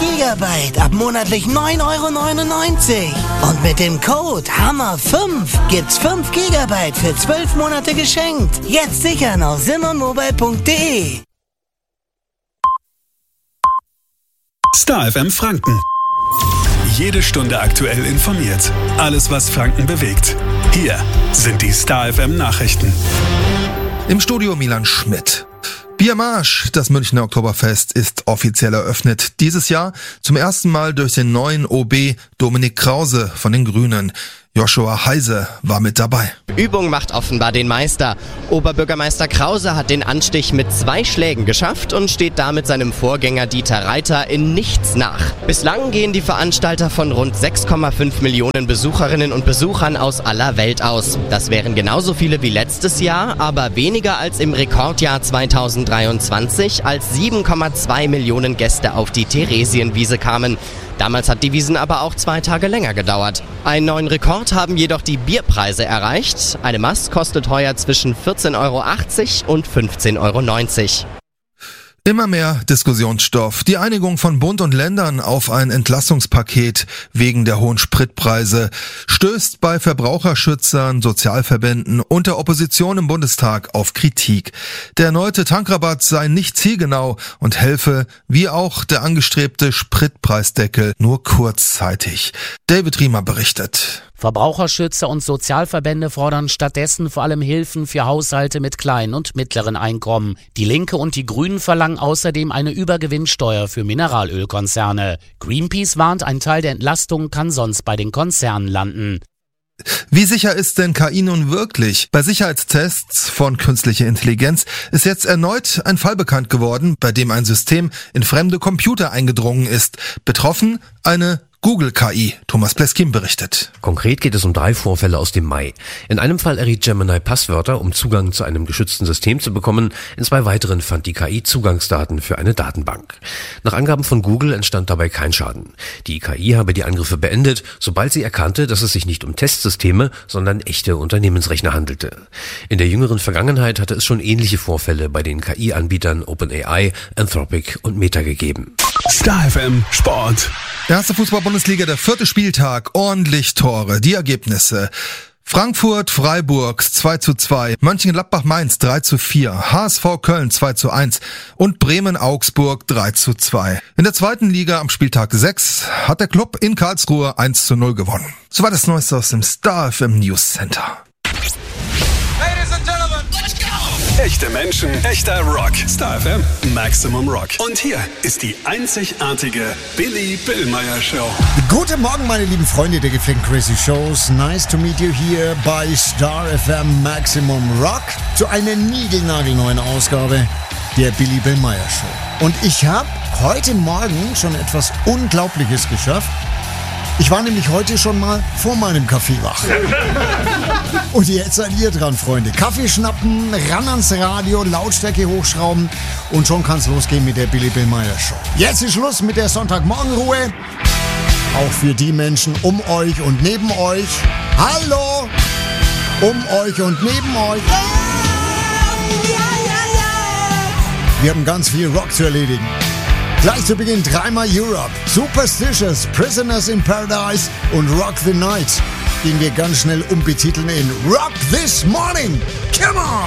Gigabyte ab monatlich 9,99 €. Und mit dem Code HAMMER5 gibt's 5 Gigabyte für 12 Monate geschenkt. Jetzt sichern auf simonmobile.de. Star FM Franken. Jede Stunde aktuell informiert. Alles, was Franken bewegt. Hier sind die Star FM Nachrichten. Im Studio Milan Schmidt. Biermarsch, das Münchner Oktoberfest, ist offiziell eröffnet. Dieses Jahr zum ersten Mal durch den neuen OB Dominik Krause von den Grünen. Joshua Heise war mit dabei. Übung macht offenbar den Meister. Oberbürgermeister Krause hat den Anstich mit 2 Schlägen geschafft und steht damit seinem Vorgänger Dieter Reiter in nichts nach. Bislang gehen die Veranstalter von rund 6,5 Millionen Besucherinnen und Besuchern aus aller Welt aus. Das wären genauso viele wie letztes Jahr, aber weniger als im Rekordjahr 2023, als 7,2 Millionen Gäste auf die Theresienwiese kamen. Damals hat die Wiesn aber auch 2 Tage länger gedauert. Einen neuen Rekord haben jedoch die Bierpreise erreicht. Eine Maß kostet heuer zwischen 14,80 € und 15,90 €. Immer mehr Diskussionsstoff. Die Einigung von Bund und Ländern auf ein Entlastungspaket wegen der hohen Spritpreise stößt bei Verbraucherschützern, Sozialverbänden und der Opposition im Bundestag auf Kritik. Der erneute Tankrabatt sei nicht zielgenau und helfe, wie auch der angestrebte Spritpreisdeckel, nur kurzzeitig. David Riemer berichtet. Verbraucherschützer und Sozialverbände fordern stattdessen vor allem Hilfen für Haushalte mit kleinen und mittleren Einkommen. Die Linke und die Grünen verlangen außerdem eine Übergewinnsteuer für Mineralölkonzerne. Greenpeace warnt, ein Teil der Entlastung kann sonst bei den Konzernen landen. Wie sicher ist denn KI nun wirklich? Bei Sicherheitstests von künstlicher Intelligenz ist jetzt erneut ein Fall bekannt geworden, bei dem ein System in fremde Computer eingedrungen ist. Betroffen eine Google-KI. Thomas Pleskin berichtet. Konkret geht es um 3 Vorfälle aus dem Mai. In einem Fall erriet Gemini Passwörter, um Zugang zu einem geschützten System zu bekommen. In 2 weiteren fand die KI Zugangsdaten für eine Datenbank. Nach Angaben von Google entstand dabei kein Schaden. Die KI habe die Angriffe beendet, sobald sie erkannte, dass es sich nicht um Testsysteme, sondern echte Unternehmensrechner handelte. In der jüngeren Vergangenheit hatte es schon ähnliche Vorfälle bei den KI-Anbietern OpenAI, Anthropic und Meta gegeben. Star FM Sport. Erste Fußball-Bundesliga, der 4. Spieltag, ordentlich Tore. Die Ergebnisse: Frankfurt, Freiburg 2:2, Mönchengladbach-Mainz 3:4, HSV Köln 2:1 und Bremen-Augsburg 3:2. In der 2. Liga am Spieltag 6 hat der Club in Karlsruhe 1:0 gewonnen. So war das Neueste aus dem Star FM News Center. Ladies and Gentlemen, let's go! Echte Menschen, echter Rock. Star FM, Maximum Rock. Und hier ist die einzigartige Billy Billmeyer Show. Guten Morgen, meine lieben Freunde der gepflegten Crazy Shows. Nice to meet you here bei Star FM Maximum Rock zu einer niegelnagelneuen Ausgabe der Billy Billmeyer Show. Und ich habe heute Morgen schon etwas Unglaubliches geschafft. Ich war nämlich heute schon mal vor meinem Kaffee wach. Und jetzt seid ihr dran, Freunde. Kaffee schnappen, ran ans Radio, Lautstärke hochschrauben und schon kann's losgehen mit der Billy Billmeyer Show. Jetzt ist Schluss mit der Sonntagmorgenruhe. Auch für die Menschen um euch und neben euch. Hallo! Um euch und neben euch. Wir haben ganz viel Rock zu erledigen. Gleich zu Beginn 3-mal Europe, Superstitious, Prisoners in Paradise und Rock the Night, den wir ganz schnell umbetiteln in Rock This Morning. Come on!